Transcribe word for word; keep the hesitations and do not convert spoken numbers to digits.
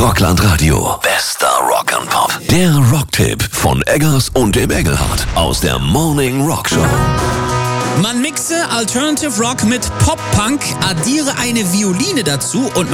Rockland Radio. Bester Rock and Pop. Der Rocktipp von Eggers und dem Engelhardt aus der Morning Rock Show. Man mixe Alternative Rock mit Pop-Punk, addiere eine Violine dazu und